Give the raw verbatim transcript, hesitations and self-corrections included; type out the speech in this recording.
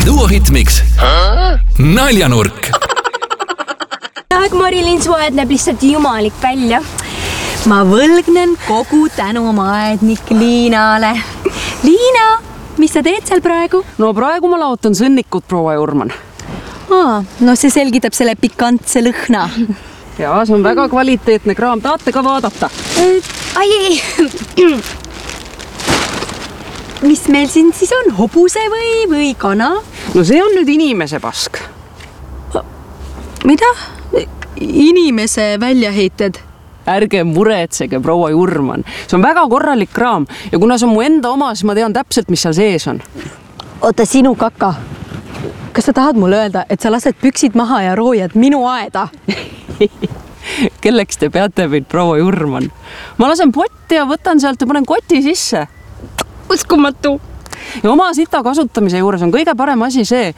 Duo Hitmix naljanurk. Aeg Marilyn su aed näeb lihtsalt jumalik välja. Ma võlgnen kogu tänu oma aednik Liinale. Liina, mis sa teed seal praegu? No praegu ma laotan sõnnikut, proua Jurman. Aa, no see selgitab selle pikantse lõhna. Ja, see on väga kvaliteetne kraam. Taate ka vaadata? Ai, ei. Mis meil siin siis on? Hobuse või, või kana? No see on nüüd inimese pask. Mida? Inimese väljaheited? Ärge muretsege, proua Jurman. See on väga korralik kraam ja kuna see on mu enda oma, siis ma tean täpselt, mis seal sees on. Oota, sinu kaka. Kas sa tahad mulle öelda, et sa lased püksid maha ja roojad minu aeda? Kelleks te peate meid, proua Jurman? Ma lasen potti ja võtan sealt ja panen koti sisse. Uskumatu. Ja oma sita kasutamise juures on kõige parem asi see,